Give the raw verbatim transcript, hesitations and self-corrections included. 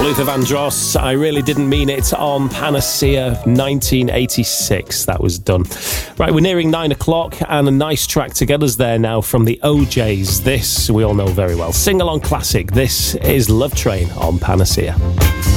Luther Vandross, I Really Didn't Mean It, on Panacea nineteen eighty-six. That was done. Right, we're nearing nine o'clock, and a nice track to get us there now from the O Js. This we all know very well. Sing-along classic. This is Love Train on Panacea.